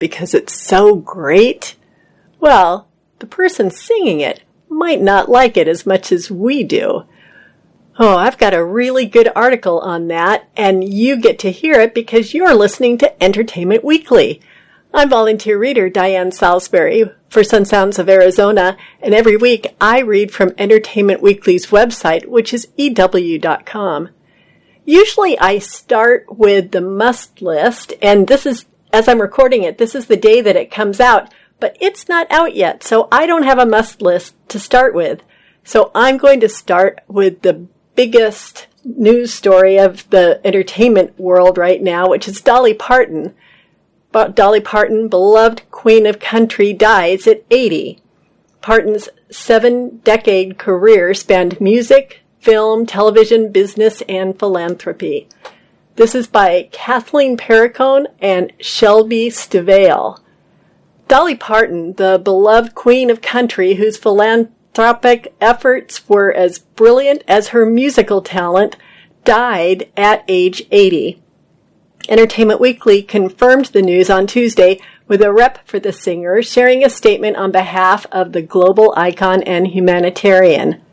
because it's so great? Well, the person singing it might not like it as much as we do. Oh, I've got a really good article on that, and you get to hear it because you're listening to Entertainment Weekly. I'm volunteer reader Diane Salisbury for Sun Sounds of Arizona, and every week I read from Entertainment Weekly's website, which is EW.com. Usually I start with the must list, and this is, as I'm recording it, this is the day that it comes out, but it's not out yet, so I don't have a must list to start with. So I'm going to start with the biggest news story of the entertainment world right now, which is Dolly Parton. But Dolly Parton, beloved queen of country, dies at 80. Parton's 7-decade career spanned music, film, television, business, and philanthropy. This is by Kathleen Perricone and Shelby Stivale. Dolly Parton, the beloved queen of country whose philanthropic efforts were as brilliant as her musical talent, died at age 80. Entertainment Weekly confirmed the news on Tuesday with a rep for the singer sharing a statement on behalf of the global icon and humanitarian.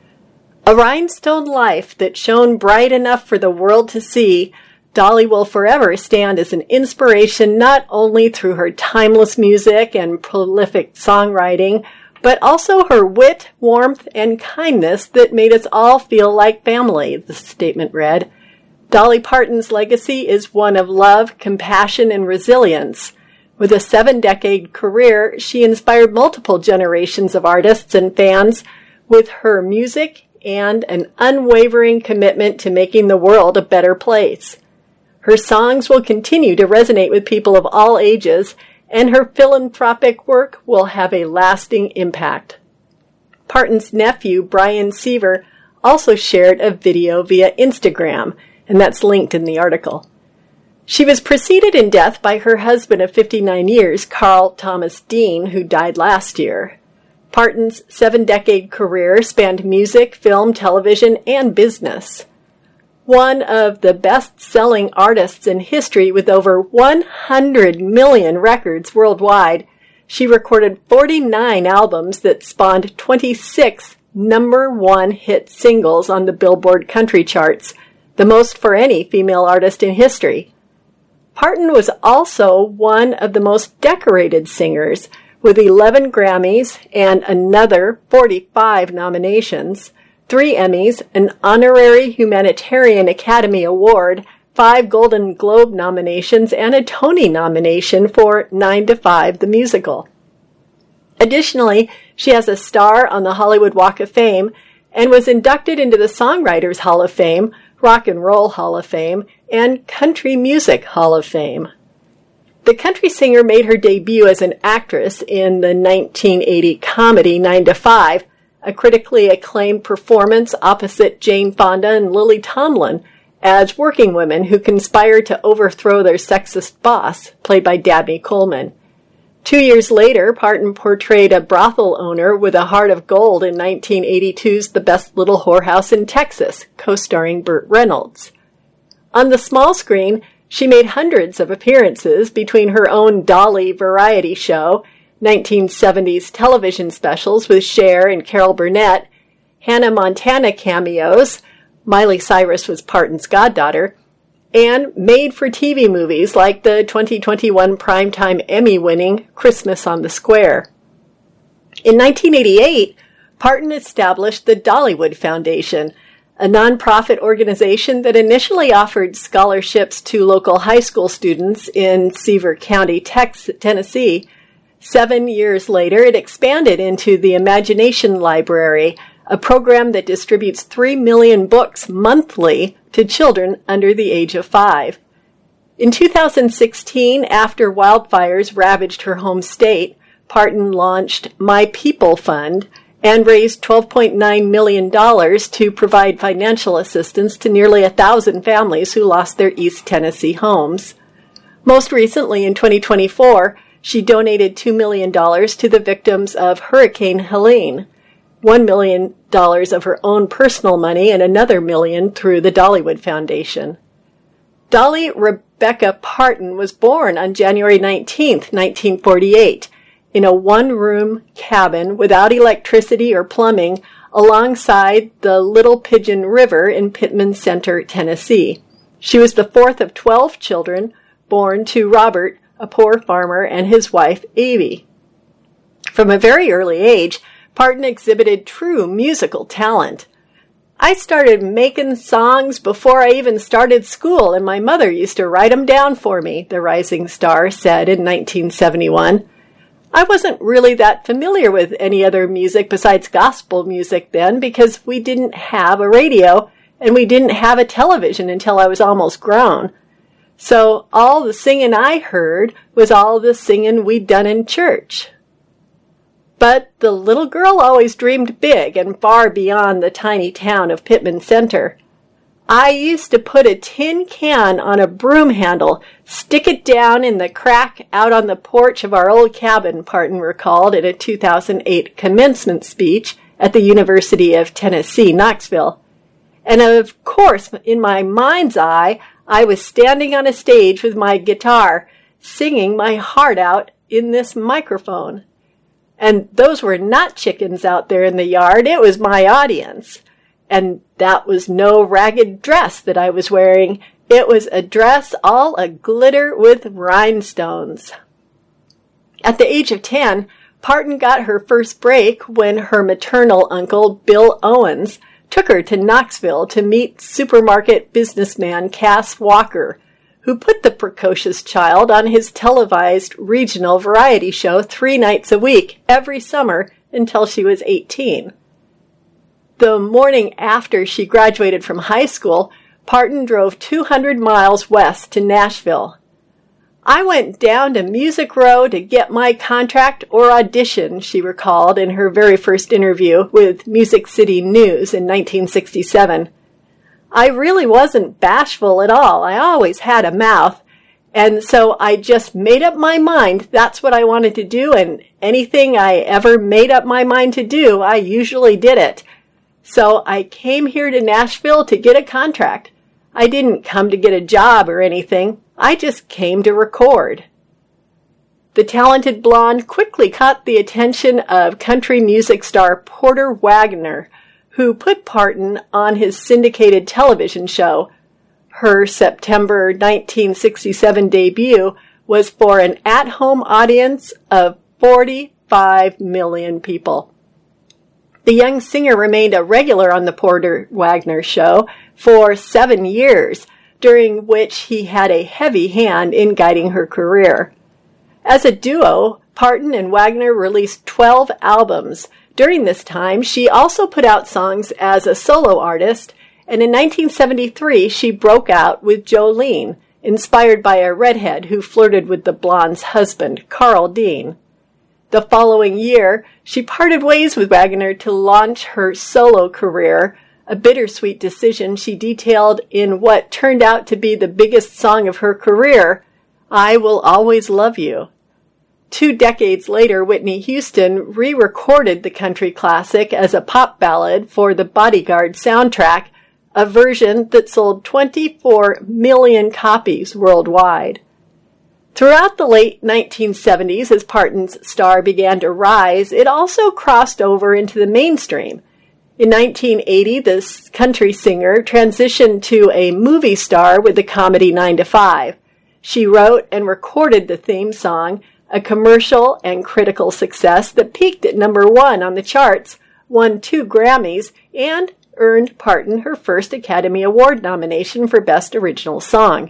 A rhinestone life that shone bright enough for the world to see, Dolly will forever stand as an inspiration not only through her timeless music and prolific songwriting, but also her wit, warmth, and kindness that made us all feel like family, the statement read. Dolly Parton's legacy is one of love, compassion, and resilience. With a 7-decade career, she inspired multiple generations of artists and fans with her music and an unwavering commitment to making the world a better place. Her songs will continue to resonate with people of all ages, and her philanthropic work will have a lasting impact. Parton's nephew, Brian Seaver, also shared a video via Instagram, and that's linked in the article. She was preceded in death by her husband of 59 years, Carl Thomas Dean, who died last year. Parton's 7-decade career spanned music, film, television, and business. One of the best-selling artists in history with over 100 million records worldwide, she recorded 49 albums that spawned 26 number-one hit singles on the Billboard country charts, the most for any female artist in history. Parton was also one of the most decorated singers, with 11 Grammys and another 45 nominations, 3 Emmys, an honorary Humanitarian Academy Award, 5 Golden Globe nominations, and a Tony nomination for 9 to 5 the musical. Additionally, she has a star on the Hollywood Walk of Fame and was inducted into the Songwriters Hall of Fame, Rock and Roll Hall of Fame, and Country Music Hall of Fame. The country singer made her debut as an actress in the 1980 comedy 9 to 5, a critically acclaimed performance opposite Jane Fonda and Lily Tomlin as working women who conspired to overthrow their sexist boss, played by Dabney Coleman. 2 years later, Parton portrayed a brothel owner with a heart of gold in 1982's The Best Little Whorehouse in Texas, co-starring Burt Reynolds. On the small screen, she made hundreds of appearances between her own Dolly variety show, 1970s television specials with Cher and Carol Burnett, Hannah Montana cameos, Miley Cyrus was Parton's goddaughter, and made-for-TV movies like the 2021 Primetime Emmy-winning Christmas on the Square. In 1988, Parton established the Dollywood Foundation, a nonprofit organization that initially offered scholarships to local high school students in Sevier County, Tennessee. 7 years later, it expanded into the Imagination Library, a program that distributes 3 million books monthly to children under the age of 5. In 2016, after wildfires ravaged her home state, Parton launched My People Fund and raised $12.9 million to provide financial assistance to nearly 1,000 families who lost their East Tennessee homes. Most recently, in 2024, she donated $2 million to the victims of Hurricane Helene, $1 million of her own personal money and another $1 million through the Dollywood Foundation. Dolly Becca Parton was born on January 19th, 1948, in a one-room cabin without electricity or plumbing alongside the Little Pigeon River in Pittman Center, Tennessee. She was the fourth of 12 children born to Robert, a poor farmer, and his wife, Avie. From a very early age, Parton exhibited true musical talent. I started making songs before I even started school, and my mother used to write them down for me, the rising star said in 1971. I wasn't really that familiar with any other music besides gospel music then because we didn't have a radio and we didn't have a television until I was almost grown. So all the singing I heard was all the singing we'd done in church. But the little girl always dreamed big and far beyond the tiny town of Pittman Center. I used to put a tin can on a broom handle, stick it down in the crack out on the porch of our old cabin, Parton recalled in a 2008 commencement speech at the University of Tennessee, Knoxville. And of course, in my mind's eye, I was standing on a stage with my guitar, singing my heart out in this microphone. And those were not chickens out there in the yard, it was my audience. And that was no ragged dress that I was wearing. It was a dress all a-glitter with rhinestones. At the age of 10, Parton got her first break when her maternal uncle, Bill Owens, took her to Knoxville to meet supermarket businessman Cass Walker, who put the precocious child on his televised regional variety show 3 nights a week every summer until she was 18. The morning after she graduated from high school, Parton drove 200 miles west to Nashville. I went down to Music Row to get my contract or audition, she recalled in her very first interview with Music City News in 1967. I really wasn't bashful at all. I always had a mouth. And so I just made up my mind that's what I wanted to do, and anything I ever made up my mind to do, I usually did it. So I came here to Nashville to get a contract. I didn't come to get a job or anything. I just came to record. The talented blonde quickly caught the attention of country music star Porter Wagoner, who put Parton on his syndicated television show. Her September 1967 debut was for an at-home audience of 45 million people. The young singer remained a regular on the Porter Wagoner show for 7 years, during which he had a heavy hand in guiding her career. As a duo, Parton and Wagoner released 12 albums. During this time, she also put out songs as a solo artist, and in 1973 she broke out with Jolene, inspired by a redhead who flirted with the blonde's husband, Carl Dean. The following year, she parted ways with Wagoner to launch her solo career, a bittersweet decision she detailed in what turned out to be the biggest song of her career, I Will Always Love You. 2 decades later, Whitney Houston re-recorded the country classic as a pop ballad for the Bodyguard soundtrack, a version that sold 24 million copies worldwide. Throughout the late 1970s, as Parton's star began to rise, it also crossed over into the mainstream. In 1980, this country singer transitioned to a movie star with the comedy 9 to 5. She wrote and recorded the theme song, a commercial and critical success that peaked at number 1 on the charts, won 2 Grammys, and earned Parton her first Academy Award nomination for Best Original Song.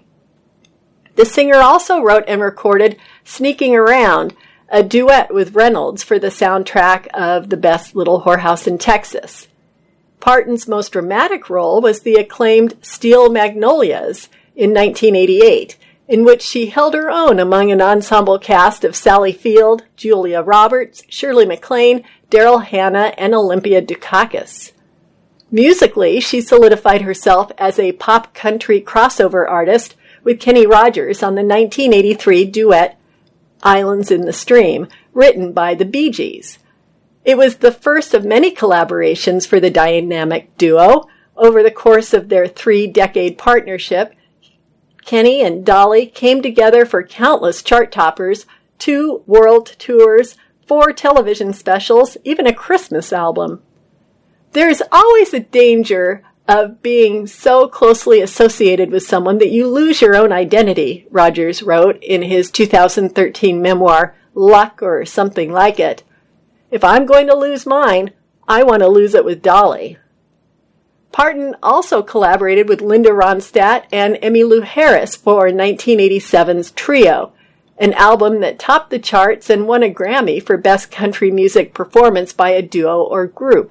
The singer also wrote and recorded Sneaking Around, a duet with Reynolds for the soundtrack of The Best Little Whorehouse in Texas. Parton's most dramatic role was the acclaimed Steel Magnolias in 1988, in which she held her own among an ensemble cast of Sally Field, Julia Roberts, Shirley MacLaine, Daryl Hannah, and Olympia Dukakis. Musically, she solidified herself as a pop-country crossover artist with Kenny Rogers on the 1983 duet Islands in the Stream, written by the Bee Gees. It was the first of many collaborations for the dynamic duo. Over the course of their 3-decade partnership, Kenny and Dolly came together for countless chart toppers, 2 world tours, 4 television specials, even a Christmas album. There's always a danger of being so closely associated with someone that you lose your own identity, Rogers wrote in his 2013 memoir, Luck or Something Like It. If I'm going to lose mine, I want to lose it with Dolly. Parton also collaborated with Linda Ronstadt and Emmylou Harris for 1987's Trio, an album that topped the charts and won a Grammy for Best Country Music Performance by a Duo or Group.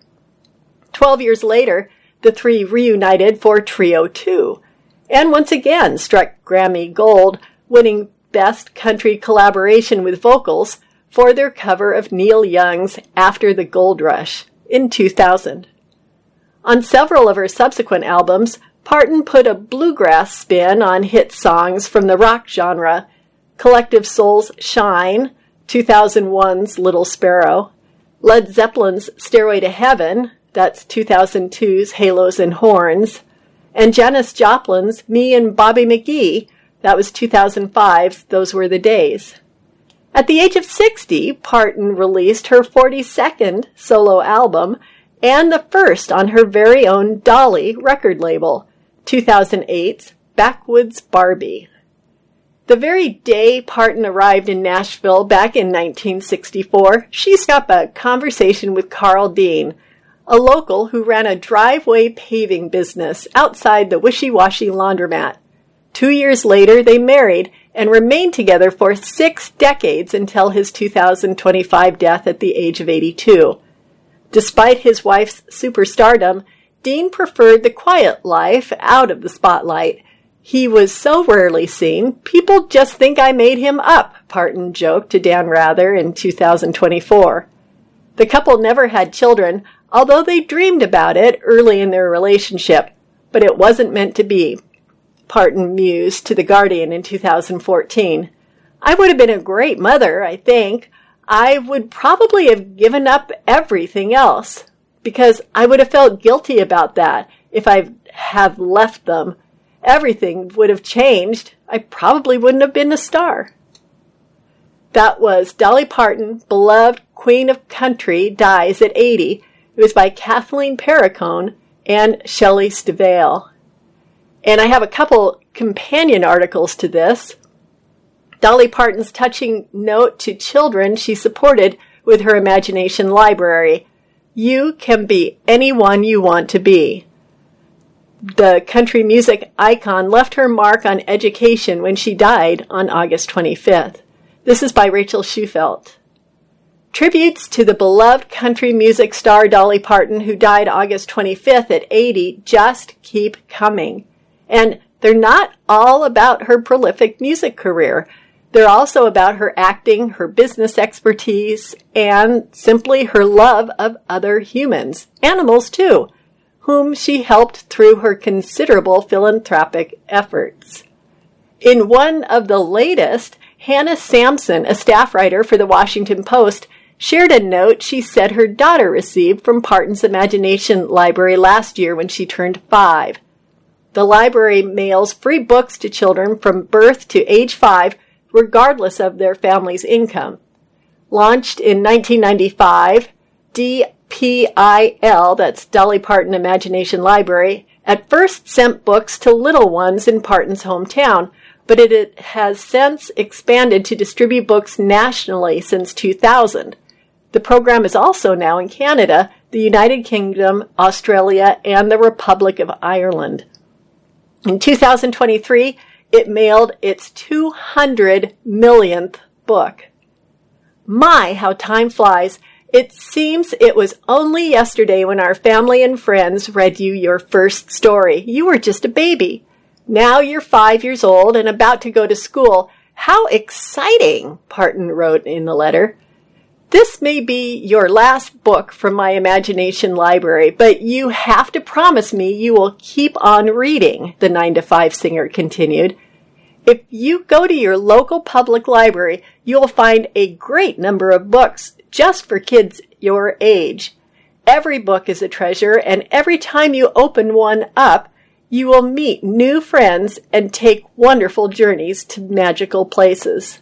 12 years later, the three reunited for Trio 2, and once again struck Grammy Gold, winning Best Country Collaboration with Vocals for their cover of Neil Young's After the Gold Rush in 2000. On several of her subsequent albums, Parton put a bluegrass spin on hit songs from the rock genre, Collective Soul's Shine, 2001's Little Sparrow, Led Zeppelin's Stairway to Heaven, that's 2002's Halos and Horns, and Janis Joplin's Me and Bobby McGee, that was 2005's Those Were the Days. At the age of 60, Parton released her 42nd solo album and the first on her very own Dolly record label, 2008's Backwoods Barbie. The very day Parton arrived in Nashville back in 1964, she struck up a conversation with Carl Dean, a local who ran a driveway paving business outside the Wishy-Washy laundromat. 2 years later, they married and remained together for 6 decades until his 2025 death at the age of 82. Despite his wife's superstardom, Dean preferred the quiet life out of the spotlight. He was so rarely seen, people just think I made him up, Parton joked to Dan Rather in 2024. The couple never had children, although they dreamed about it early in their relationship, but it wasn't meant to be. Parton mused to The Guardian in 2014. I would have been a great mother, I think. I would probably have given up everything else, because I would have felt guilty about that if I have left them. Everything would have changed. I probably wouldn't have been a star. That was Dolly Parton, beloved Queen of Country, dies at 80. It was by Kathleen Perricone and Shelley Stivale. And I have a couple companion articles to this. Dolly Parton's touching note to children she supported with her Imagination Library. You can be anyone you want to be. The country music icon left her mark on education when she died on August 25th. This is by Rachel Schufelt. Tributes to the beloved country music star Dolly Parton, who died August 25th at 80, just keep coming. And they're not all about her prolific music career. They're also about her acting, her business expertise, and simply her love of other humans, animals too, whom she helped through her considerable philanthropic efforts. In one of the latest, Hannah Sampson, a staff writer for the Washington Post, shared a note she said her daughter received from Parton's Imagination Library last year when she turned 5. The library mails free books to children from birth to age 5, regardless of their family's income. Launched in 1995, DPIL, that's Dolly Parton Imagination Library, at first sent books to little ones in Parton's hometown, but it has since expanded to distribute books nationally since 2000. The program is also now in Canada, the United Kingdom, Australia, and the Republic of Ireland. In 2023, it mailed its 200 millionth book. My, how time flies. It seems it was only yesterday when our family and friends read you your first story. You were just a baby. Now you're 5 years old and about to go to school. How exciting, Parton wrote in the letter. This may be your last book from my Imagination Library, but you have to promise me you will keep on reading, the 9 to 5 singer continued. If you go to your local public library, you'll find a great number of books just for kids your age. Every book is a treasure, and every time you open one up, You will meet new friends and take wonderful journeys to magical places.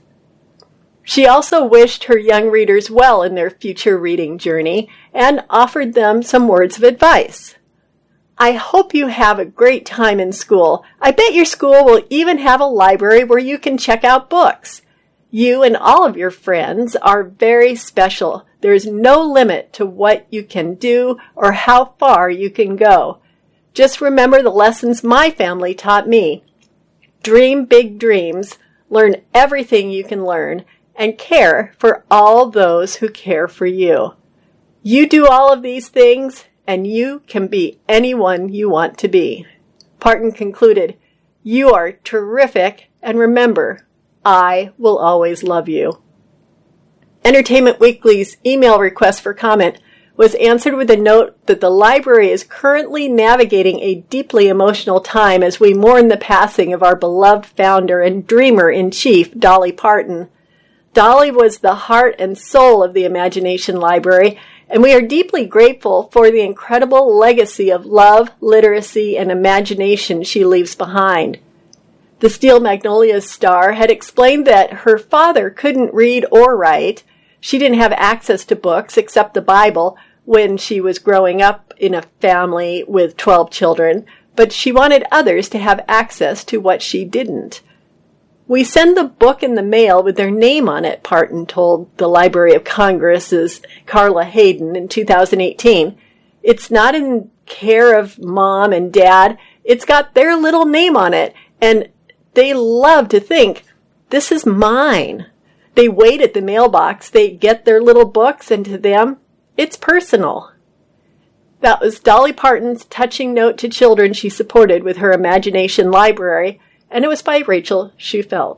She also wished her young readers well in their future reading journey and offered them some words of advice. I hope you have a great time in school. I bet your school will even have a library where you can check out books. You and all of your friends are very special. There is no limit to what you can do or how far you can go. Just remember the lessons my family taught me. Dream big dreams, learn everything you can learn, and care for all those who care for you. You do all of these things, and you can be anyone you want to be. Parton concluded, "You are terrific, and remember, I will always love you." Entertainment Weekly's email request for comment was answered with a note that the library is currently navigating a deeply emotional time as we mourn the passing of our beloved founder and dreamer-in-chief, Dolly Parton. Dolly was the heart and soul of the Imagination Library, and we are deeply grateful for the incredible legacy of love, literacy, and imagination she leaves behind. The Steel Magnolias star had explained that her father couldn't read or write. She didn't have access to books except the Bible when she was growing up in a family with 12 children, but she wanted others to have access to what she didn't. "We send the book in the mail with their name on it," Parton told the Library of Congress's Carla Hayden in 2018. "It's not in care of Mom and Dad. It's got their little name on it, and they love to think, this is mine. They wait at the mailbox. They get their little books, and to them, it's personal." That was Dolly Parton's touching note to children she supported with her Imagination Library, and it was by Rachel Shufelt.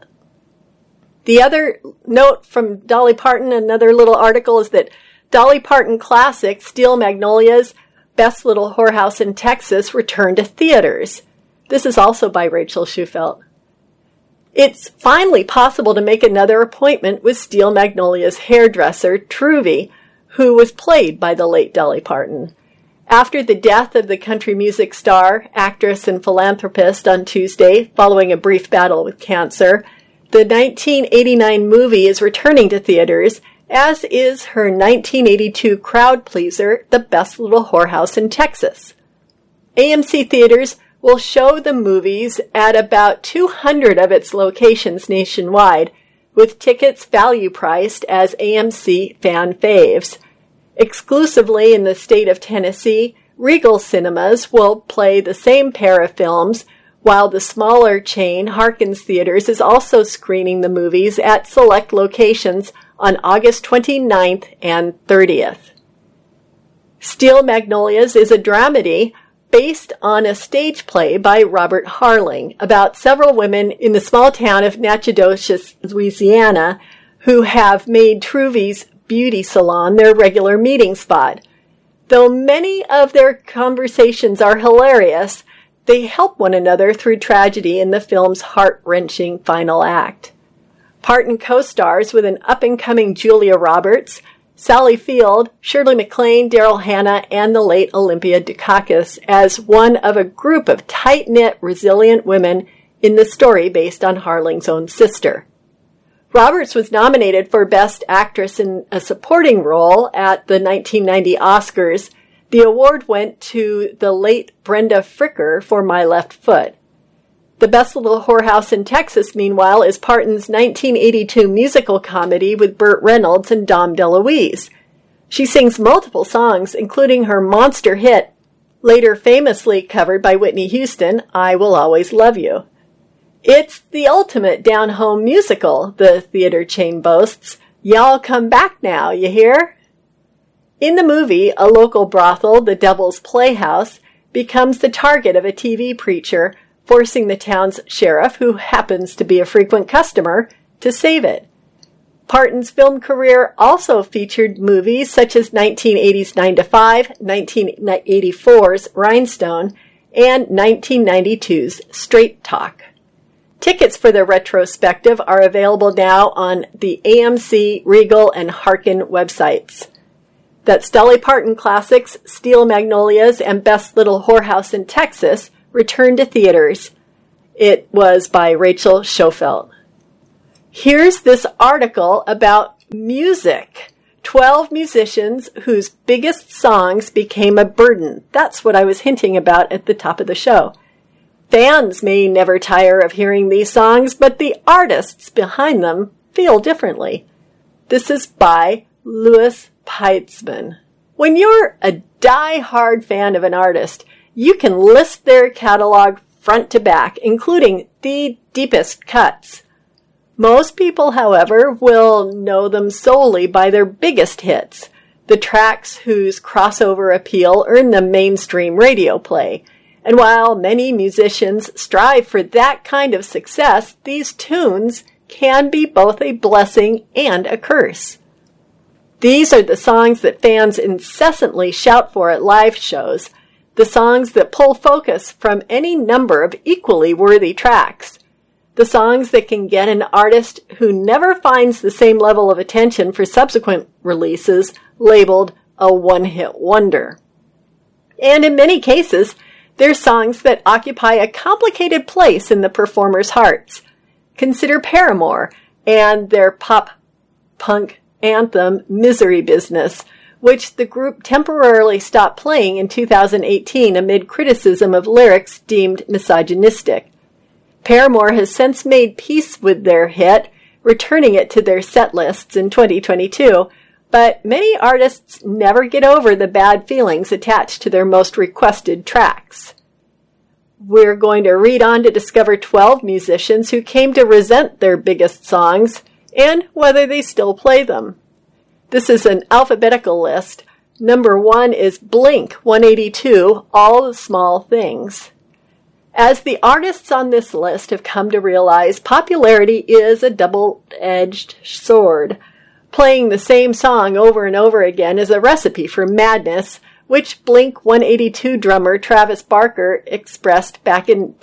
The other note from Dolly Parton, another little article, is that Dolly Parton classic Steel Magnolias, Best Little Whorehouse in Texas, returned to theaters. This is also by Rachel Shufelt. It's finally possible to make another appointment with Steel Magnolia's hairdresser, Truvy, who was played by the late Dolly Parton. After the death of the country music star, actress, and philanthropist on Tuesday, following a brief battle with cancer, the 1989 movie is returning to theaters, as is her 1982 crowd pleaser, The Best Little Whorehouse in Texas. AMC Theaters will show the movies at about 200 of its locations nationwide, with tickets value priced as AMC fan faves. Exclusively in the state of Tennessee, Regal Cinemas will play the same pair of films, while the smaller chain Harkins Theaters is also screening the movies at select locations on August 29th and 30th. Steel Magnolias is a dramedy based on a stage play by Robert Harling about several women in the small town of Natchitoches, Louisiana, who have made Truvy's beauty salon their regular meeting spot. Though many of their conversations are hilarious, they help one another through tragedy in the film's heart-wrenching final act. Parton co-stars with an up-and-coming Julia Roberts, Sally Field, Shirley MacLaine, Daryl Hannah, and the late Olympia Dukakis as one of a group of tight-knit, resilient women in the story based on Harling's own sister. Roberts was nominated for Best Actress in a Supporting Role at the 1990 Oscars. The award went to the late Brenda Fricker for My Left Foot. The Best Little Whorehouse in Texas, meanwhile, is Parton's 1982 musical comedy with Burt Reynolds and Dom DeLuise. She sings multiple songs, including her monster hit, later famously covered by Whitney Houston, I Will Always Love You. It's the ultimate down-home musical, the theater chain boasts. Y'all come back now, you hear? In the movie, a local brothel, the Devil's Playhouse, becomes the target of a TV preacher, forcing the town's sheriff, who happens to be a frequent customer, to save it. Parton's film career also featured movies such as 1980's 9 to 5, 1984's Rhinestone, and 1992's Straight Talk. Tickets for the retrospective are available now on the AMC, Regal, and Harkin websites. That's Dolly Parton Classics, Steel Magnolias, and Best Little Whorehouse in Texas returned to theaters. It was by Rachel Schofield. Here's this article about music. 12 musicians whose biggest songs became a burden. That's what I was hinting about at the top of the show. Fans may never tire of hearing these songs, but the artists behind them feel differently. This is by Louis Peitzman. When you're a die-hard fan of an artist, you can list their catalog front to back, including the deepest cuts. Most people, however, will know them solely by their biggest hits, the tracks whose crossover appeal earn them mainstream radio play. And while many musicians strive for that kind of success, these tunes can be both a blessing and a curse. These are the songs that fans incessantly shout for at live shows, the songs that pull focus from any number of equally worthy tracks, the songs that can get an artist who never finds the same level of attention for subsequent releases labeled a one-hit wonder. And in many cases, they're songs that occupy a complicated place in the performers' hearts. Consider Paramore and their pop-punk anthem Misery Business, which the group temporarily stopped playing in 2018 amid criticism of lyrics deemed misogynistic. Paramore has since made peace with their hit, returning it to their set lists in 2022, but many artists never get over the bad feelings attached to their most requested tracks. We're going to read on to discover 12 musicians who came to resent their biggest songs and whether they still play them. This is an alphabetical list. Number 1 is Blink-182, All the Small Things. As the artists on this list have come to realize, popularity is a double-edged sword. Playing the same song over and over again is a recipe for madness, which Blink-182 drummer Travis Barker expressed back in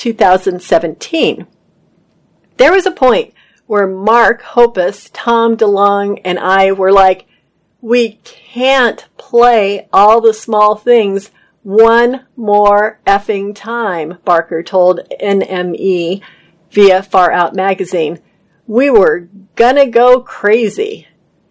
2017. There was a point where Mark Hoppus, Tom DeLonge, and I were like, we can't play All the Small Things one more effing time, Barker told NME via Far Out magazine. We were gonna go crazy.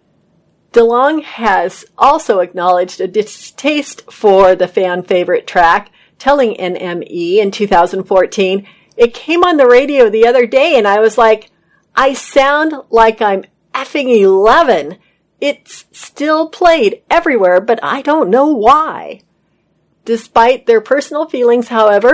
DeLonge has also acknowledged a distaste for the fan favorite track, telling NME in 2014, it came on the radio the other day and I was like, I sound like I'm effing 11. It's still played everywhere, but I don't know why. Despite their personal feelings, however,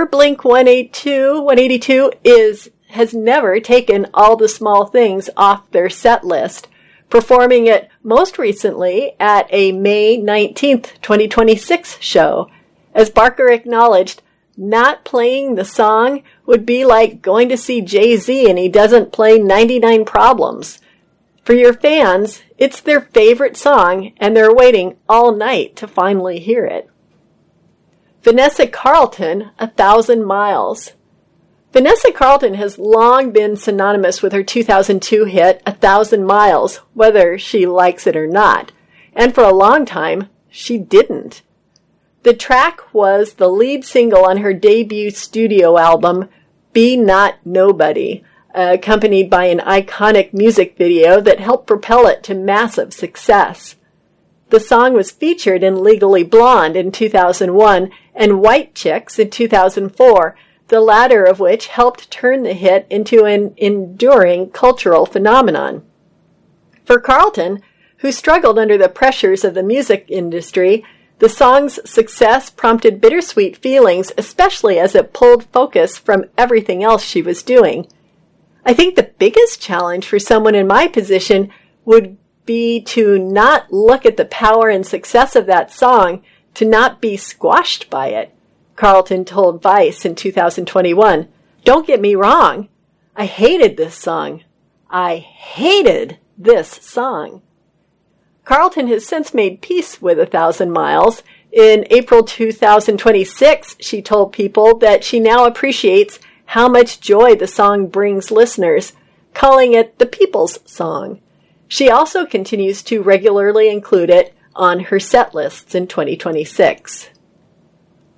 Blink-182 has never taken All the Small Things off their set list, performing it most recently at a May 19th, 2026 show. As Barker acknowledged, not playing the song would be like going to see Jay-Z and he doesn't play 99 Problems. For your fans, it's their favorite song and they're waiting all night to finally hear it. Vanessa Carlton, 1,000 Miles. Vanessa Carlton has long been synonymous with her 2002 hit, 1,000 Miles, whether she likes it or not. And for a long time, she didn't. The track was the lead single on her debut studio album, Be Not Nobody, accompanied by an iconic music video that helped propel it to massive success. The song was featured in Legally Blonde in 2001 and White Chicks in 2004, the latter of which helped turn the hit into an enduring cultural phenomenon. For Carlton, who struggled under the pressures of the music industry, the song's success prompted bittersweet feelings, especially as it pulled focus from everything else she was doing. I think the biggest challenge for someone in my position would be to not look at the power and success of that song, to not be squashed by it, Carlton told Vice in 2021. Don't get me wrong. I hated this song. I hated this song. Carlton has since made peace with 1,000 Miles. In April 2026, she told People that she now appreciates how much joy the song brings listeners, calling it the people's song. She also continues to regularly include it on her set lists in 2026.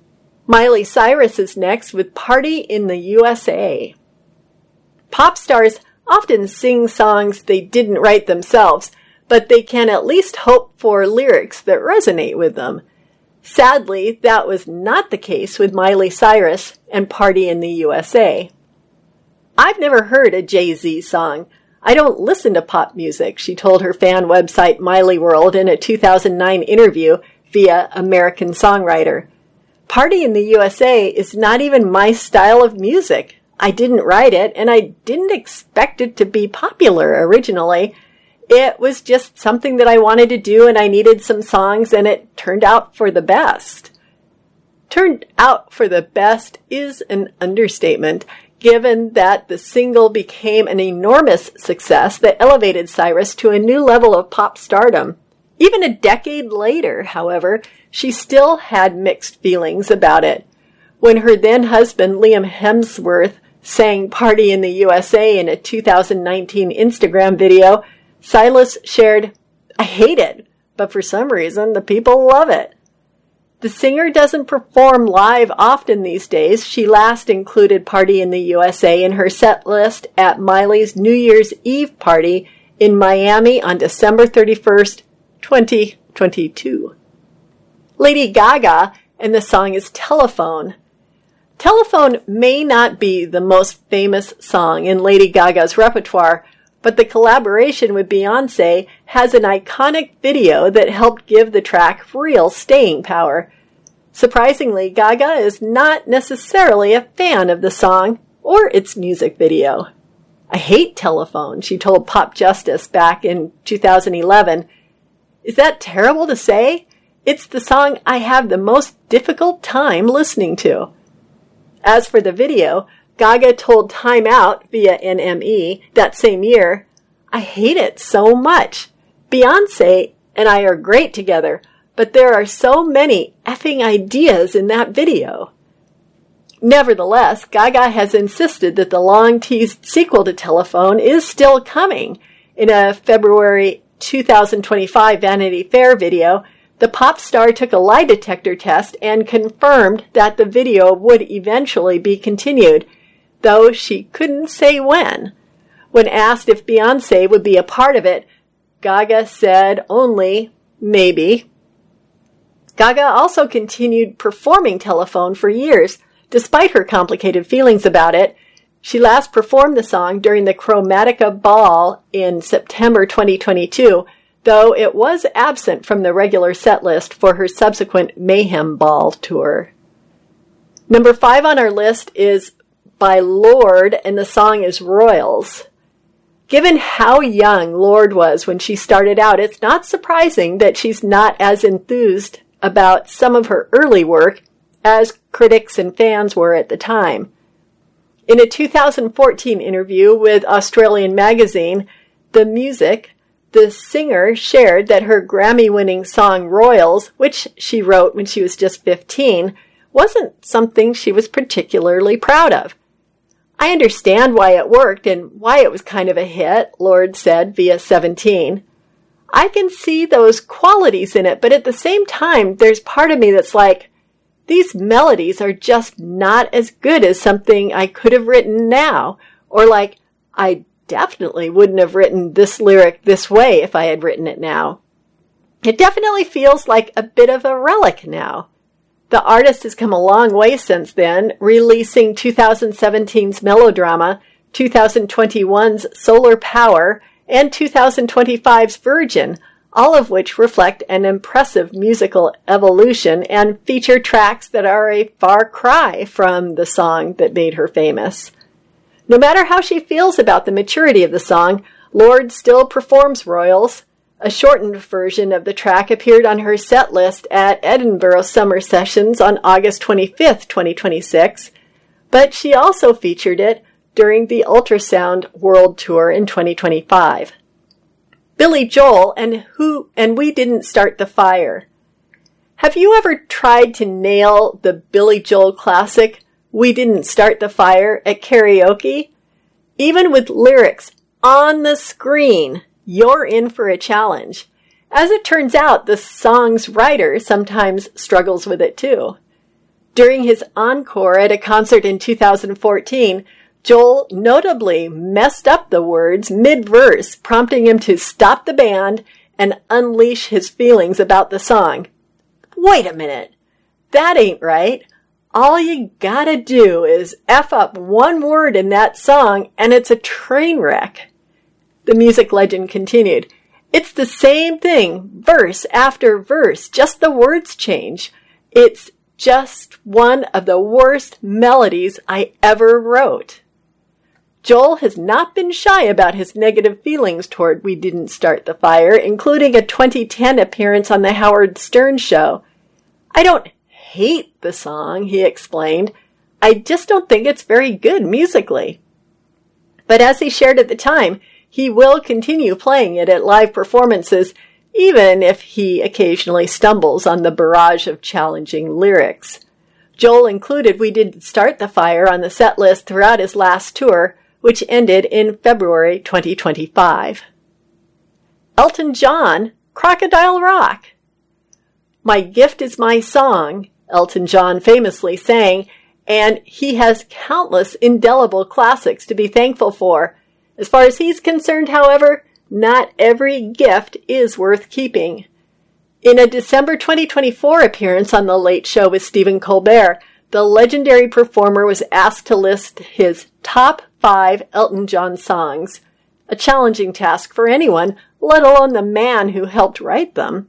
Miley Cyrus is next with Party in the USA. Pop stars often sing songs they didn't write themselves, but they can at least hope for lyrics that resonate with them. Sadly, that was not the case with Miley Cyrus and Party in the USA. I've never heard a Jay-Z song. I don't listen to pop music, she told her fan website Miley World in a 2009 interview via American Songwriter. Party in the USA is not even my style of music. I didn't write it, and I didn't expect it to be popular originally. It was just something that I wanted to do, and I needed some songs, and it turned out for the best. Turned out for the best is an understatement, given that the single became an enormous success that elevated Cyrus to a new level of pop stardom. Even a decade later, however, she still had mixed feelings about it. When her then-husband Liam Hemsworth sang Party in the USA in a 2019 Instagram video, Cyrus shared, "I hate it, but for some reason the people love it." The singer doesn't perform live often these days. She last included Party in the USA in her set list at Miley's New Year's Eve party in Miami on December 31st, 2022. Lady Gaga, and the song is Telephone. Telephone may not be the most famous song in Lady Gaga's repertoire, but the collaboration with Beyoncé has an iconic video that helped give the track real staying power. Surprisingly, Gaga is not necessarily a fan of the song or its music video. "I hate Telephone," she told Pop Justice back in 2011. "Is that terrible to say? It's the song I have the most difficult time listening to." As for the video, Gaga told Time Out via NME that same year, "I hate it so much. Beyoncé and I are great together, but there are so many effing ideas in that video." Nevertheless, Gaga has insisted that the long-teased sequel to Telephone is still coming. In a February 2025 Vanity Fair video, the pop star took a lie detector test and confirmed that the video would eventually be continued, though she couldn't say when. When asked if Beyoncé would be a part of it, Gaga said only, maybe. Gaga also continued performing Telephone for years, despite her complicated feelings about it. She last performed the song during the Chromatica Ball in September 2022, though it was absent from the regular set list for her subsequent Mayhem Ball tour. Number 5 on our list is by Lorde, and the song is Royals. Given how young Lorde was when she started out, it's not surprising that she's not as enthused about some of her early work as critics and fans were at the time. In a 2014 interview with Australian magazine The Music, the singer shared that her Grammy-winning song Royals, which she wrote when she was just 15, wasn't something she was particularly proud of. "I understand why it worked and why it was kind of a hit," Lorde said via 17. "I can see those qualities in it, but at the same time, there's part of me that's like, these melodies are just not as good as something I could have written now, or like, I definitely wouldn't have written this lyric this way if I had written it now. It definitely feels like a bit of a relic now." The artist has come a long way since then, releasing 2017's Melodrama, 2021's Solar Power, and 2025's Virgin, all of which reflect an impressive musical evolution and feature tracks that are a far cry from the song that made her famous. No matter how she feels about the maturity of the song, Lorde still performs Royals. A shortened version of the track appeared on her set list at Edinburgh Summer Sessions on August 25th, 2026, but she also featured it during the Ultrasound World Tour in 2025. Billy Joel and We Didn't Start the Fire. Have you ever tried to nail the Billy Joel classic, We Didn't Start the Fire, at karaoke? Even with lyrics on the screen, you're in for a challenge. As it turns out, the song's writer sometimes struggles with it too. During his encore at a concert in 2014, Joel notably messed up the words mid-verse, prompting him to stop the band and unleash his feelings about the song. Wait a minute. That ain't right. All you gotta do is F up one word in that song and it's a train wreck. The music legend continued, "It's the same thing, verse after verse, just the words change. It's just one of the worst melodies I ever wrote." Joel has not been shy about his negative feelings toward We Didn't Start the Fire, including a 2010 appearance on the Howard Stern show. "I don't hate the song," he explained. "I just don't think it's very good musically." But as he shared at the time, he will continue playing it at live performances, even if he occasionally stumbles on the barrage of challenging lyrics. Joel included We Didn't Start the Fire on the set list throughout his last tour, which ended in February 2025. Elton John, Crocodile Rock. "My gift is my song," Elton John famously sang, and he has countless indelible classics to be thankful for. As far as he's concerned, however, not every gift is worth keeping. In a December 2024 appearance on The Late Show with Stephen Colbert, the legendary performer was asked to list his top 5 Elton John songs, a challenging task for anyone, let alone the man who helped write them.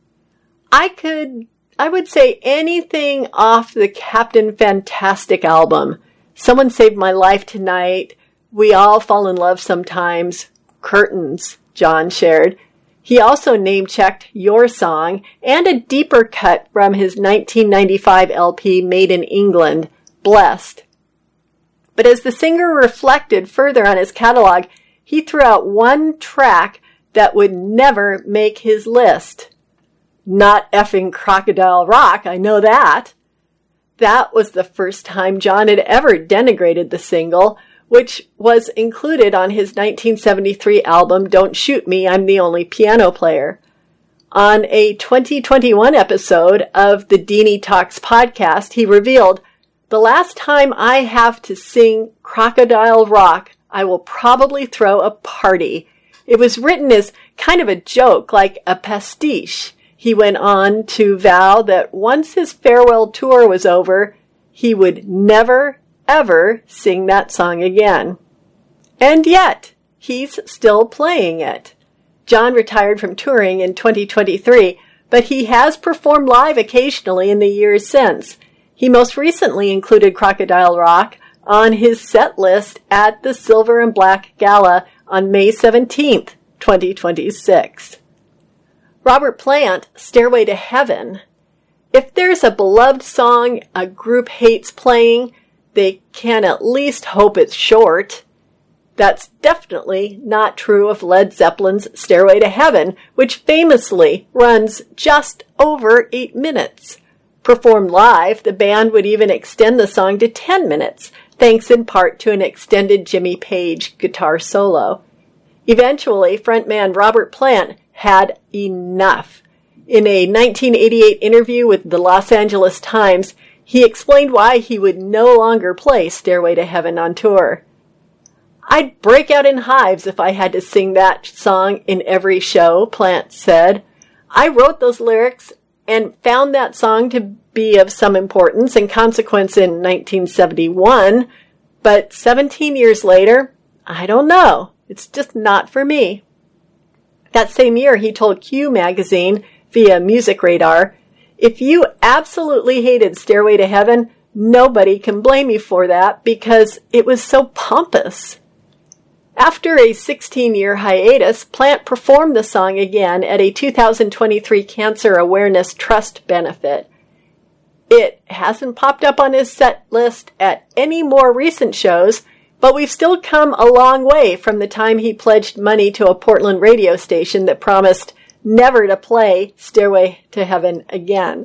I would say anything off the Captain Fantastic album. Someone Saved My Life Tonight, We All Fall in Love Sometimes, Curtains, John shared. He also name-checked Your Song and a deeper cut from his 1995 LP Made in England, Blessed. But as the singer reflected further on his catalog, he threw out one track that would never make his list. Not effing Crocodile Rock, I know that. That was the first time John had ever denigrated the single, which was included on his 1973 album Don't Shoot Me, I'm the Only Piano Player. On a 2021 episode of the Deanie Talks podcast, he revealed, "The last time I have to sing Crocodile Rock, I will probably throw a party. It was written as kind of a joke, like a pastiche." He went on to vow that once his farewell tour was over, he would never, ever sing that song again. And yet, he's still playing it. John retired from touring in 2023, but he has performed live occasionally in the years since. He most recently included Crocodile Rock on his set list at the Silver and Black Gala on May 17th, 2026. Robert Plant, Stairway to Heaven. If there's a beloved song a group hates playing, they can at least hope it's short. That's definitely not true of Led Zeppelin's Stairway to Heaven, which famously runs just over 8 minutes. Performed live, the band would even extend the song to 10 minutes, thanks in part to an extended Jimmy Page guitar solo. Eventually, frontman Robert Plant had enough. In a 1988 interview with the Los Angeles Times, he explained why he would no longer play Stairway to Heaven on tour. "I'd break out in hives if I had to sing that song in every show," Plant said. "I wrote those lyrics and found that song to be of some importance and consequence in 1971, but 17 years later, I don't know. It's just not for me." That same year, he told Q magazine via Music Radar, "If you absolutely hated Stairway to Heaven, nobody can blame you for that because it was so pompous." After a 16-year hiatus, Plant performed the song again at a 2023 Cancer Awareness Trust benefit. It hasn't popped up on his set list at any more recent shows, but we've still come a long way from the time he pledged money to a Portland radio station that promised never to play Stairway to Heaven again.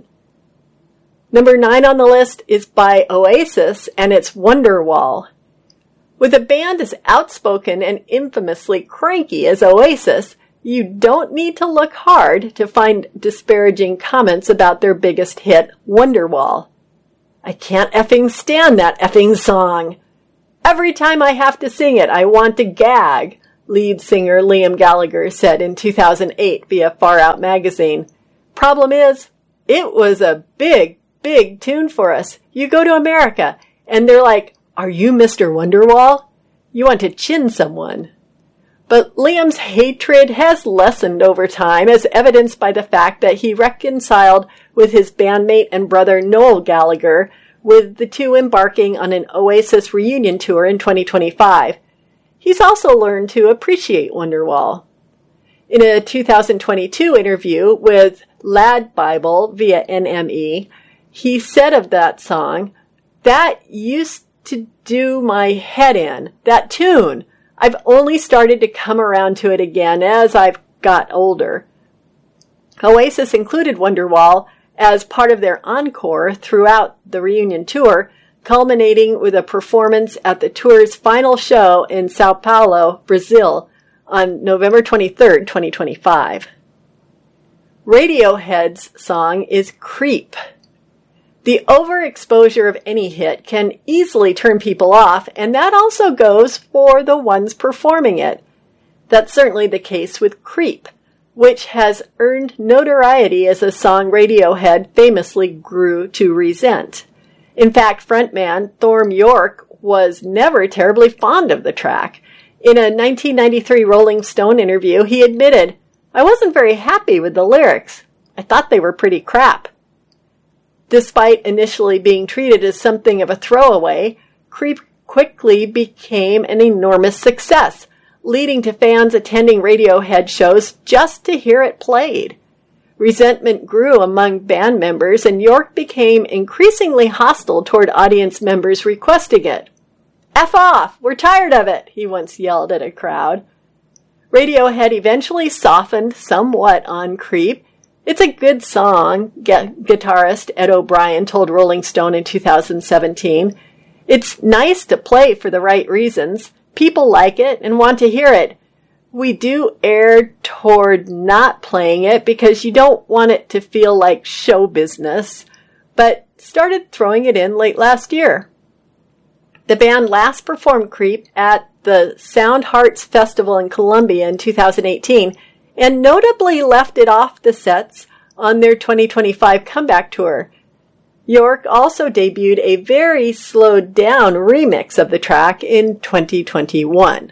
Number 9 on the list is by Oasis, and it's Wonderwall. With a band as outspoken and infamously cranky as Oasis, you don't need to look hard to find disparaging comments about their biggest hit, Wonderwall. I can't effing stand that effing song. Every time I have to sing it, I want to gag, lead singer Liam Gallagher said in 2008 via Far Out magazine. Problem is, it was a big, big tune for us. You go to America, and they're like, are you Mr. Wonderwall? You want to chin someone. But Liam's hatred has lessened over time, as evidenced by the fact that he reconciled with his bandmate and brother Noel Gallagher, with the two embarking on an Oasis reunion tour in 2025. He's also learned to appreciate Wonderwall. In a 2022 interview with Lad Bible via NME, he said of that song, "That used to do my head in, that tune. I've only started to come around to it again as I've got older." Oasis included Wonderwall as part of their encore throughout the reunion tour, culminating with a performance at the tour's final show in Sao Paulo, Brazil, on November 23, 2025. Radiohead's song is Creep. The overexposure of any hit can easily turn people off, and that also goes for the ones performing it. That's certainly the case with Creep, which has earned notoriety as a song Radiohead famously grew to resent. In fact, frontman Thorm Yorke was never terribly fond of the track. In a 1993 Rolling Stone interview, he admitted, "I wasn't very happy with the lyrics. I thought they were pretty crap." Despite initially being treated as something of a throwaway, Creep quickly became an enormous success, leading to fans attending Radiohead shows just to hear it played. Resentment grew among band members, and Yorke became increasingly hostile toward audience members requesting it. "F off! We're tired of it!" he once yelled at a crowd. Radiohead eventually softened somewhat on Creep. "It's a good song," guitarist Ed O'Brien told Rolling Stone in 2017. "It's nice to play for the right reasons. People like it and want to hear it. We do err toward not playing it because you don't want it to feel like show business, but started throwing it in late last year." The band last performed Creep at the Sound Hearts Festival in Colombia in 2018 and notably left it off the sets on their 2025 comeback tour. Yorke also debuted a very slowed down remix of the track in 2021.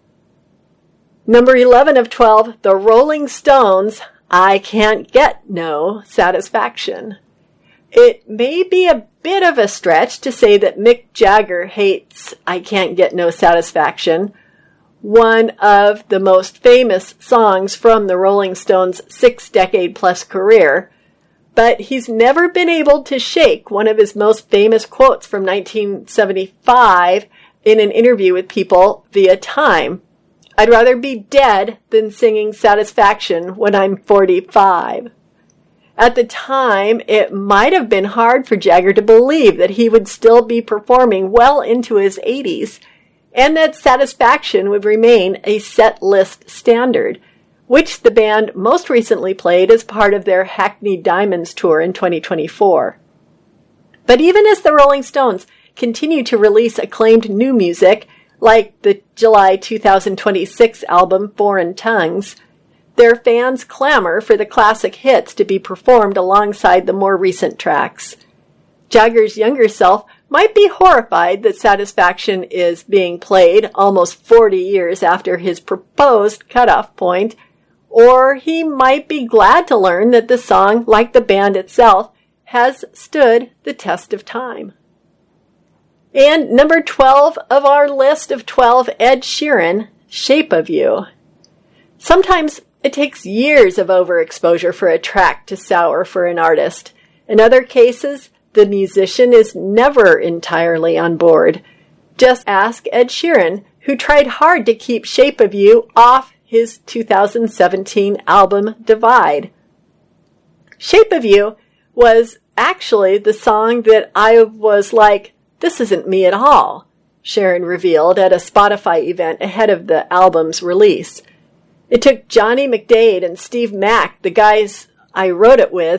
Number 11 of 12, The Rolling Stones, I Can't Get No Satisfaction. It may be a bit of a stretch to say that Mick Jagger hates I Can't Get No Satisfaction, one of the most famous songs from the Rolling Stones' 6-decade-plus career, but he's never been able to shake one of his most famous quotes from 1975 in an interview with People via Time. "I'd rather be dead than singing Satisfaction when I'm 45. At the time, it might have been hard for Jagger to believe that he would still be performing well into his 80s, and that Satisfaction would remain a set list standard, which the band most recently played as part of their Hackney Diamonds tour in 2024. But even as the Rolling Stones continue to release acclaimed new music, like the July 2026 album Foreign Tongues, their fans clamor for the classic hits to be performed alongside the more recent tracks. Jagger's younger self might be horrified that Satisfaction is being played almost 40 years after his proposed cutoff point, or he might be glad to learn that the song, like the band itself, has stood the test of time. And number 12 of our list of 12, Ed Sheeran, Shape of You. Sometimes it takes years of overexposure for a track to sour for an artist. In other cases, the musician is never entirely on board. Just ask Ed Sheeran, who tried hard to keep Shape of You off his 2017 album Divide. Shape of You was actually the song that I was like, this isn't me at all, Sheeran revealed at a Spotify event ahead of the album's release. It took Johnny McDade and Steve Mack, the guys I wrote it with,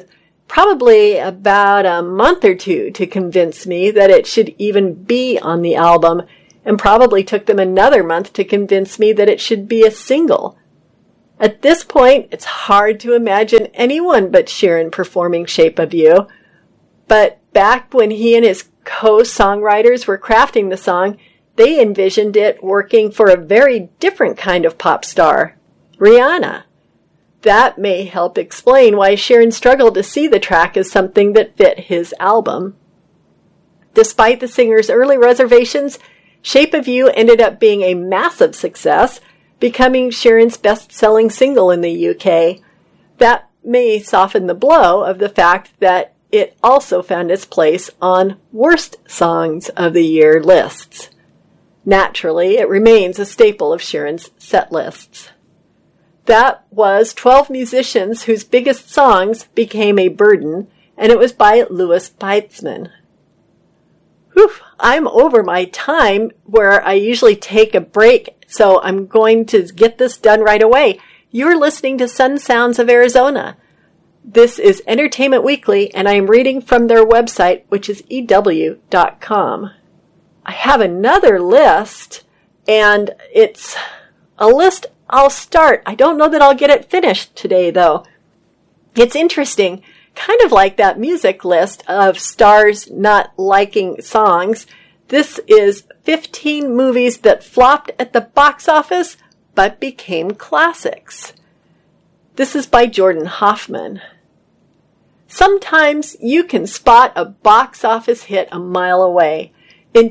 probably about a month or two to convince me that it should even be on the album, and probably took them another month to convince me that it should be a single. At this point, it's hard to imagine anyone but Sheeran performing Shape of You. But back when he and his co-songwriters were crafting the song, they envisioned it working for a very different kind of pop star, Rihanna. That may help explain why Sheeran struggled to see the track as something that fit his album. Despite the singer's early reservations, Shape of You ended up being a massive success, becoming Sheeran's best-selling single in the UK. That may soften the blow of the fact that it also found its place on Worst Songs of the Year lists. Naturally, it remains a staple of Sheeran's set lists. That was 12 musicians whose biggest songs became a burden, and it was by Louis Beitzman. Whew, I'm over my time where I usually take a break, so I'm going to get this done right away. You're listening to Sun Sounds of Arizona. This is Entertainment Weekly, and I am reading from their website, which is EW.com. I have another list, and it's a list I'll start. I don't know that I'll get it finished today, though. It's interesting, kind of like that music list of stars not liking songs. This is 15 movies that flopped at the box office, but became classics. This is by Jordan Hoffman. Sometimes you can spot a box office hit a mile away. In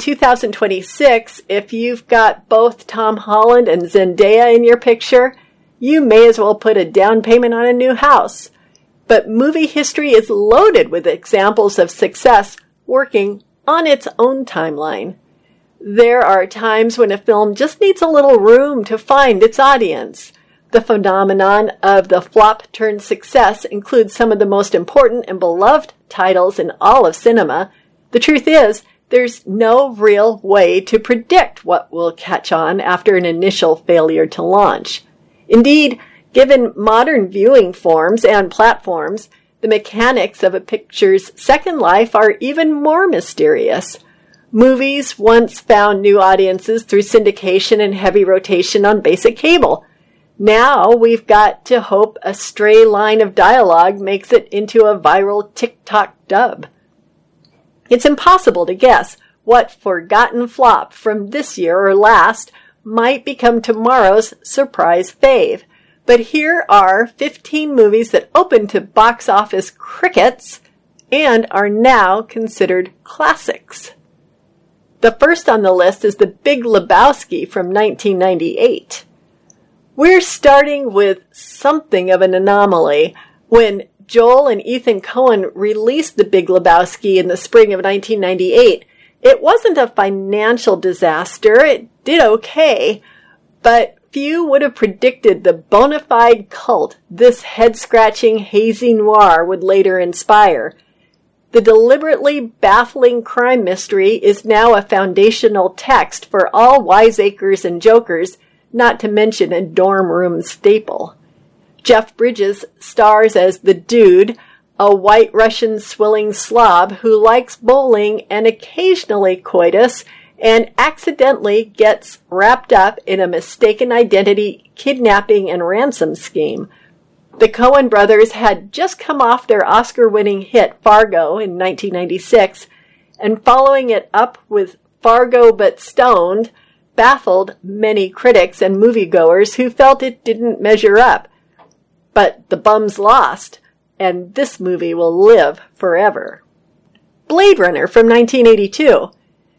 2026, if you've got both Tom Holland and Zendaya in your picture, you may as well put a down payment on a new house. But movie history is loaded with examples of success working on its own timeline. There are times when a film just needs a little room to find its audience. The phenomenon of the flop-turned-success includes some of the most important and beloved titles in all of cinema. The truth is, there's no real way to predict what will catch on after an initial failure to launch. Indeed, given modern viewing forms and platforms, the mechanics of a picture's second life are even more mysterious. Movies once found new audiences through syndication and heavy rotation on basic cable. Now we've got to hope a stray line of dialogue makes it into a viral TikTok dub. It's impossible to guess what forgotten flop from this year or last might become tomorrow's surprise fave. But here are 15 movies that opened to box office crickets and are now considered classics. The first on the list is The Big Lebowski from 1998. We're starting with something of an anomaly. When Joel and Ethan Coen released The Big Lebowski in the spring of 1998, it wasn't a financial disaster. It did okay, but few would have predicted the bona fide cult this head-scratching hazy noir would later inspire. The deliberately baffling crime mystery is now a foundational text for all wiseacres and jokers, not to mention a dorm room staple. Jeff Bridges stars as the Dude, a white Russian swilling slob who likes bowling and occasionally coitus, and accidentally gets wrapped up in a mistaken identity, kidnapping, and ransom scheme. The Coen brothers had just come off their Oscar-winning hit Fargo in 1996, and following it up with Fargo But Stoned, baffled many critics and moviegoers who felt it didn't measure up. But the bums lost, and this movie will live forever. Blade Runner from 1982.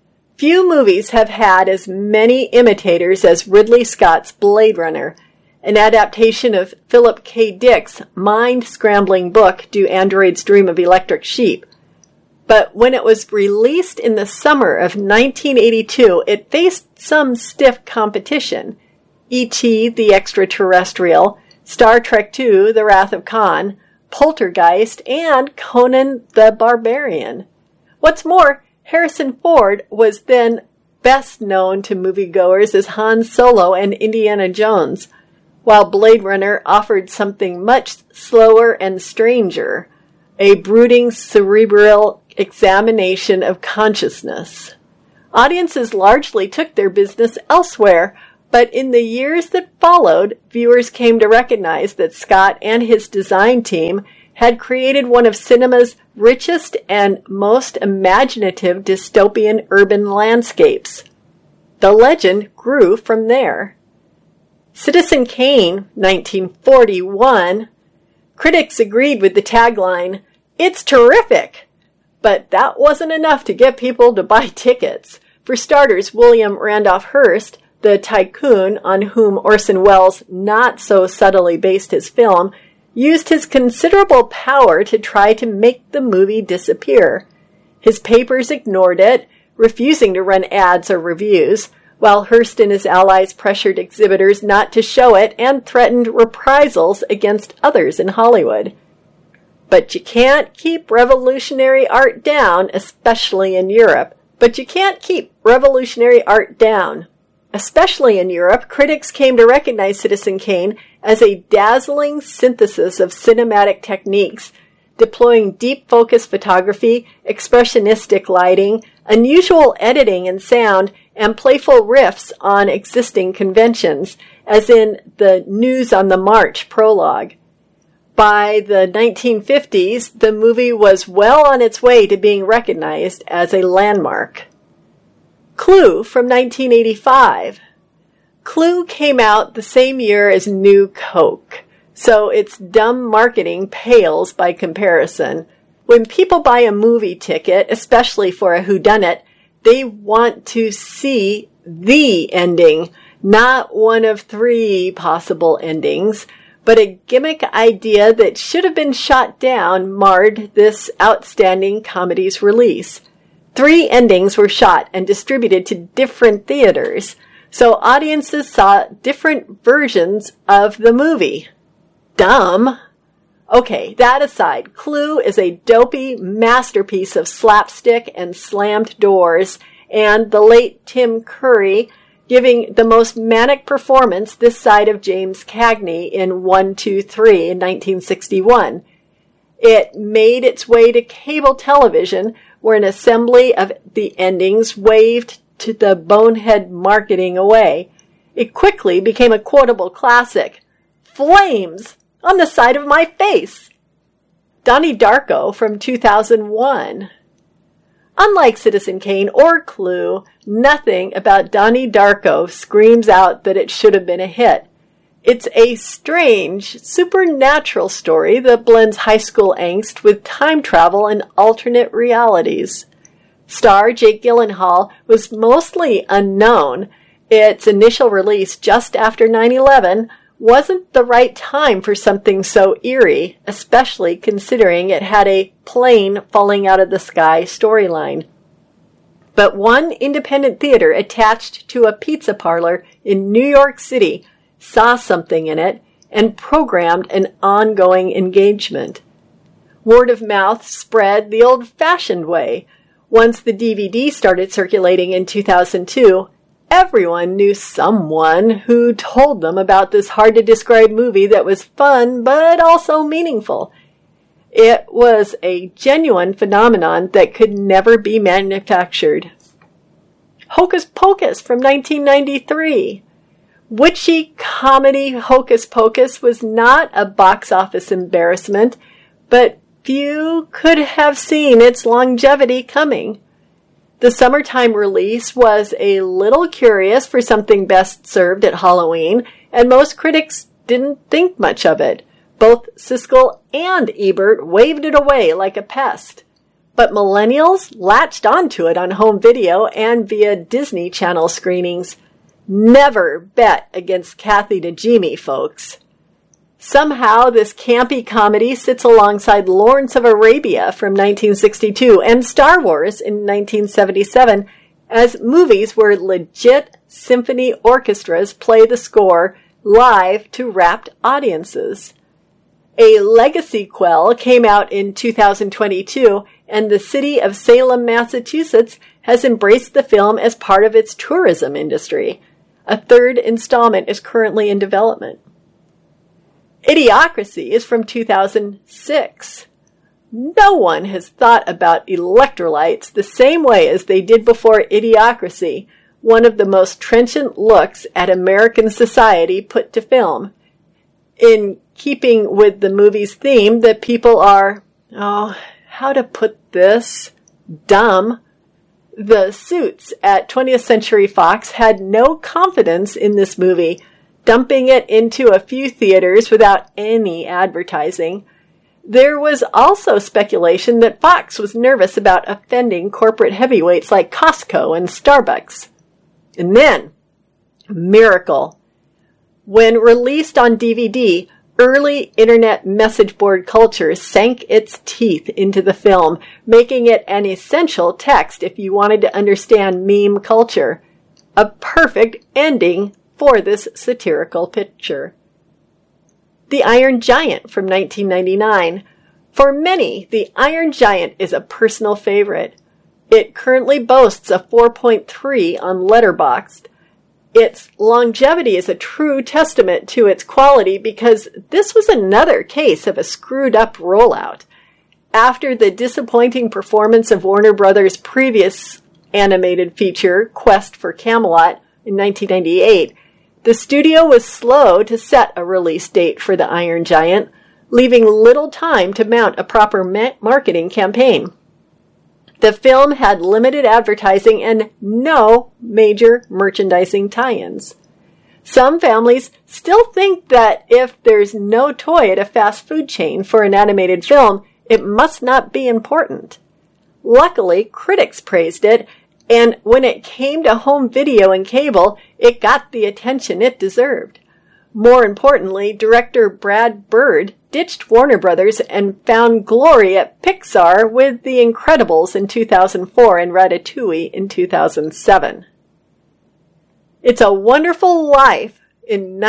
Few movies have had as many imitators as Ridley Scott's Blade Runner, an adaptation of Philip K. Dick's mind-scrambling book, Do Androids Dream of Electric Sheep? But when it was released in the summer of 1982, it faced some stiff competition. E.T. the Extraterrestrial, Star Trek II, The Wrath of Khan, Poltergeist, and Conan the Barbarian. What's more, Harrison Ford was then best known to moviegoers as Han Solo and Indiana Jones, while Blade Runner offered something much slower and stranger, a brooding cerebral examination of consciousness. Audiences largely took their business elsewhere, but in the years that followed, viewers came to recognize that Scott and his design team had created one of cinema's richest and most imaginative dystopian urban landscapes. The legend grew from there. Citizen Kane, 1941. Critics agreed with the tagline, "It's terrific!" But that wasn't enough to get people to buy tickets. For starters, William Randolph Hearst, the tycoon on whom Orson Welles not so subtly based his film, used his considerable power to try to make the movie disappear. His papers ignored it, refusing to run ads or reviews, while Hearst and his allies pressured exhibitors not to show it and threatened reprisals against others in Hollywood. But you can't keep revolutionary art down, especially in Europe. Especially in Europe, critics came to recognize Citizen Kane as a dazzling synthesis of cinematic techniques, deploying deep focus photography, expressionistic lighting, unusual editing and sound, and playful riffs on existing conventions, as in the News on the March prologue. By the 1950s, the movie was well on its way to being recognized as a landmark. Clue from 1985. Clue came out the same year as New Coke, so its dumb marketing pales by comparison. When people buy a movie ticket, especially for a whodunit, they want to see the ending, not one of 3 possible endings, but a gimmick idea that should have been shot down marred this outstanding comedy's release. 3 endings were shot and distributed to different theaters, so audiences saw different versions of the movie. Dumb. Okay, that aside, Clue is a dopey masterpiece of slapstick and slammed doors, and the late Tim Curry giving the most manic performance this side of James Cagney in 1, 2, 3 in 1961. It made its way to cable television, where an assembly of the endings waved to the bonehead marketing away. It quickly became a quotable classic. Flames on the side of my face. Donnie Darko from 2001. Unlike Citizen Kane or Clue, nothing about Donnie Darko screams out that it should have been a hit. It's a strange, supernatural story that blends high school angst with time travel and alternate realities. Star Jake Gyllenhaal was mostly unknown. Its initial release just after 9/11 wasn't the right time for something so eerie, especially considering it had a plane falling out of the sky storyline. But one independent theater attached to a pizza parlor in New York City saw something in it and programmed an ongoing engagement. Word of mouth spread the old-fashioned way. Once the DVD started circulating in 2002, everyone knew someone who told them about this hard-to-describe movie that was fun but also meaningful. It was a genuine phenomenon that could never be manufactured. Hocus Pocus from 1993. Witchy comedy Hocus Pocus was not a box office embarrassment, but few could have seen its longevity coming. The summertime release was a little curious for something best served at Halloween, and most critics didn't think much of it. Both Siskel and Ebert waved it away like a pest. But millennials latched onto it on home video and via Disney Channel screenings. Never bet against Kathy Najimy, folks. Somehow, this campy comedy sits alongside Lawrence of Arabia from 1962 and Star Wars in 1977 as movies where legit symphony orchestras play the score live to rapt audiences. A legacy quel came out in 2022, and the city of Salem, Massachusetts has embraced the film as part of its tourism industry. A 3rd installment is currently in development. Idiocracy is from 2006. no one has thought about electrolytes the same way as they did before Idiocracy, one of the most trenchant looks at American society put to film. In keeping with the movie's theme that people are, how to put this, dumb, the suits at 20th Century Fox had no confidence in this movie, dumping it into a few theaters without any advertising. There was also speculation that Fox was nervous about offending corporate heavyweights like Costco and Starbucks. And then, miracle. When released on DVD, early internet message board culture sank its teeth into the film, making it an essential text if you wanted to understand meme culture. A perfect ending for this satirical picture. The Iron Giant from 1999. For many, The Iron Giant is a personal favorite. It currently boasts a 4.3 on Letterboxd. Its longevity is a true testament to its quality because this was another case of a screwed-up rollout. After the disappointing performance of Warner Brothers' previous animated feature, Quest for Camelot, in 1998, the studio was slow to set a release date for The Iron Giant, leaving little time to mount a proper marketing campaign. The film had limited advertising and no major merchandising tie-ins. Some families still think that if there's no toy at a fast food chain for an animated film, it must not be important. Luckily, critics praised it, and when it came to home video and cable, it got the attention it deserved. More importantly, director Brad Bird ditched Warner Brothers and found glory at Pixar with The Incredibles in 2004 and Ratatouille in 2007. It's a Wonderful Life in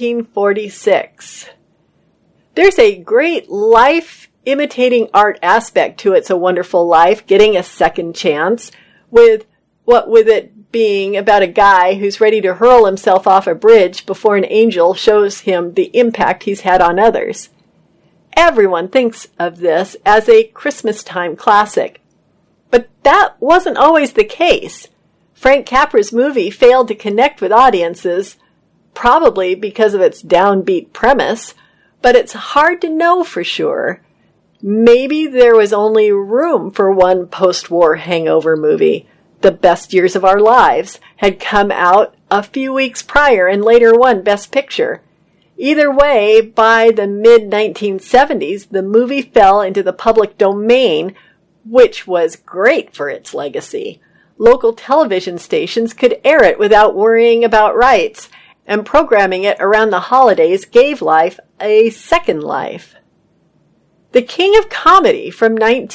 1946. There's a great life imitating art aspect to It's a Wonderful Life, getting a second chance, with it being about a guy who's ready to hurl himself off a bridge before an angel shows him the impact he's had on others. Everyone thinks of this as a Christmas-time classic. But that wasn't always the case. Frank Capra's movie failed to connect with audiences, probably because of its downbeat premise, but it's hard to know for sure. Maybe there was only room for one post-war hangover movie. The Best Years of Our Lives had come out a few weeks prior and later won Best Picture. Either way, by the mid-1970s, the movie fell into the public domain, which was great for its legacy. Local television stations could air it without worrying about rights, and programming it around the holidays gave life a second life. The King of Comedy from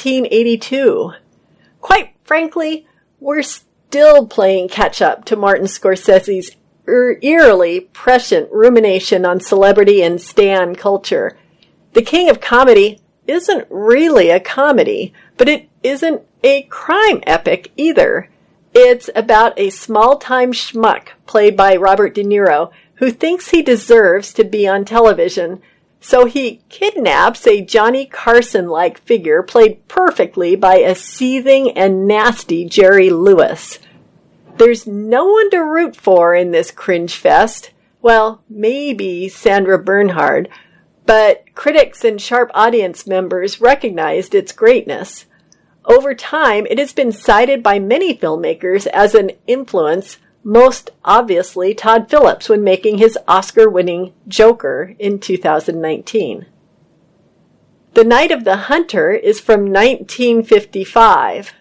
1982. Quite frankly, we're still playing catch-up to Martin Scorsese's eerily prescient rumination on celebrity and stan culture. The King of Comedy isn't really a comedy, but it isn't a crime epic either. It's about a small-time schmuck played by Robert De Niro who thinks he deserves to be on television, so he kidnaps a Johnny Carson-like figure played perfectly by a seething and nasty Jerry Lewis. There's no one to root for in this cringe fest. Well, maybe Sandra Bernhard, but critics and sharp audience members recognized its greatness. Over time, it has been cited by many filmmakers as an influence, most obviously Todd Phillips when making his Oscar-winning Joker in 2019. The Night of the Hunter is from 1955.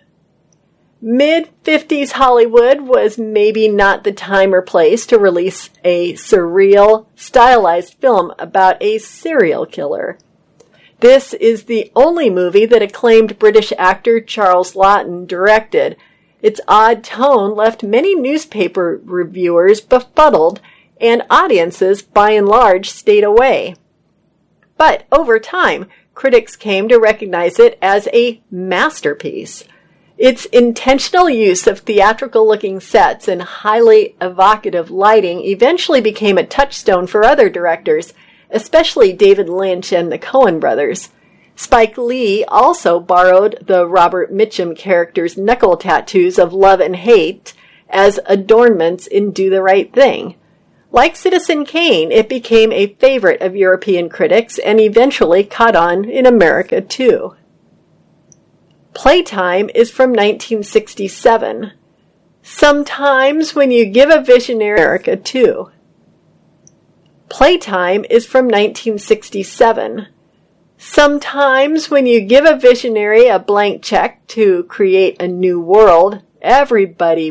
Mid-50s Hollywood was maybe not the time or place to release a surreal, stylized film about a serial killer. This is the only movie that acclaimed British actor Charles Laughton directed. Its odd tone left many newspaper reviewers befuddled, and audiences, by and large, stayed away. But over time, critics came to recognize it as a masterpiece. Its intentional use of theatrical-looking sets and highly evocative lighting eventually became a touchstone for other directors, especially David Lynch and the Coen brothers. Spike Lee also borrowed the Robert Mitchum character's knuckle tattoos of love and hate as adornments in Do the Right Thing. Like Citizen Kane, it became a favorite of European critics and eventually caught on in America too. Playtime is from 1967. Sometimes when you give a visionary America too. Playtime is from 1967. Sometimes when you give a visionary a blank check to create a new world, everybody